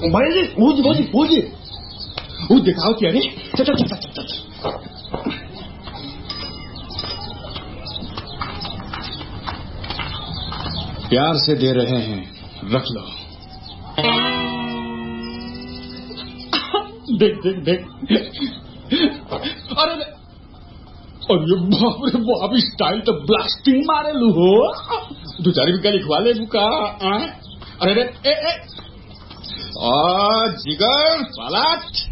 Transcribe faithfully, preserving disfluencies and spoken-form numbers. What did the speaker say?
भाई जी वो जी वो जी वो जी वो दिखाओ क्या रे। चल चल चल चल चल। प्यार से दे रहे हैं, रख लो। देख देख देख। अरे अरे बाप रे बाप, स्टाइल तो ब्लास्टिंग मारे लू हो। दो चार भी क्या लिखवा ले बुका। अरे रे ए ए आ जिगर पलट।